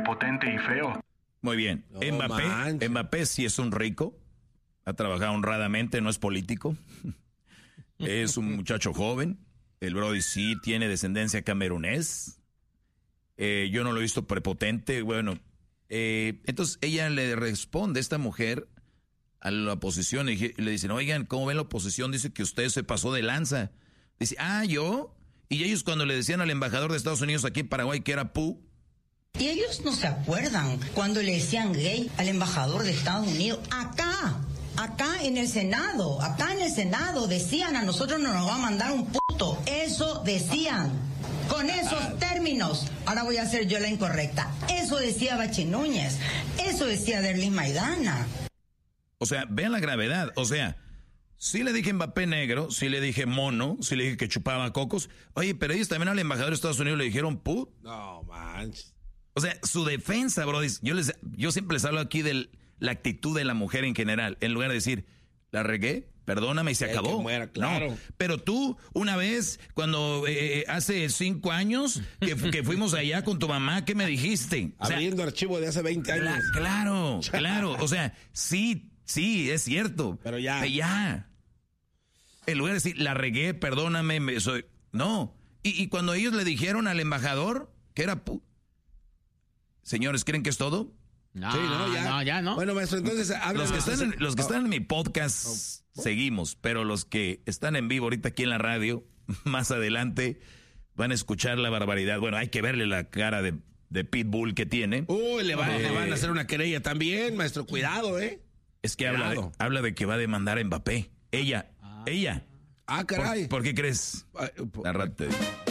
prepotente y feo. Muy bien. No, Mbappé sí es un rico. Ha trabajado honradamente, no es político. Es un muchacho joven. El Brody sí tiene descendencia camerunés. Yo no lo he visto prepotente. Bueno, entonces ella le responde, esta mujer, a la oposición, y le dicen, oigan, ¿cómo ven la oposición? Dice que usted se pasó de lanza. Dice, ¿yo? Y ellos cuando le decían al embajador de Estados Unidos aquí en Paraguay que era pu. Y ellos no se acuerdan cuando le decían gay al embajador de Estados Unidos. Acá en el Senado decían, a nosotros no nos va a mandar un puto. Eso decían, con esos términos. Ahora voy a hacer yo la incorrecta. Eso decía Bachi Núñez, eso decía Derlis Maidana. O sea, vean la gravedad, o sea, sí le dije Mbappé negro, sí le dije mono, sí le dije que chupaba cocos. Oye, pero ellos también al embajador de Estados Unidos le dijeron put. No, manches. O sea, su defensa, bro, yo siempre les hablo aquí de la actitud de la mujer en general. En lugar de decir, la regué, perdóname y se acabó. Que muera, claro. No, pero tú, una vez, cuando hace 5 años que fuimos allá con tu mamá, ¿qué me dijiste? O sea, abriendo archivo de hace 20 años. Claro. O sea, sí, es cierto. Pero ya. En lugar de decir, la regué, perdóname, no. Y cuando ellos le dijeron al embajador que era señores, ¿creen que es todo? No, sí, ya no. Bueno, maestro, entonces los que están en mi podcast seguimos, pero los que están en vivo ahorita aquí en la radio, más adelante van a escuchar la barbaridad. Bueno, hay que verle la cara de Pitbull que tiene. Le van a hacer una querella también, maestro, cuidado, Es que habla de que va a demandar a Mbappé. Ella. Ah, caray. ¿Por qué crees? Narrate.